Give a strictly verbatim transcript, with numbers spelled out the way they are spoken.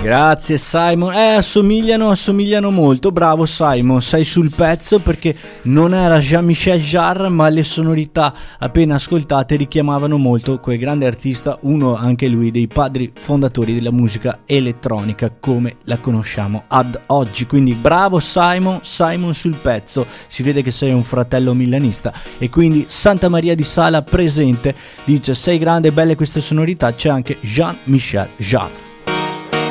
Grazie Simon, eh assomigliano, assomigliano molto, bravo Simon, sei sul pezzo perché non era Jean-Michel Jarre ma le sonorità appena ascoltate richiamavano molto quel grande artista, uno anche lui dei padri fondatori della musica elettronica come la conosciamo ad oggi, quindi bravo Simon, Simon sul pezzo, si vede che sei un fratello milanista e quindi Santa Maria di Sala presente, dice sei grande e belle queste sonorità, c'è anche Jean-Michel Jarre.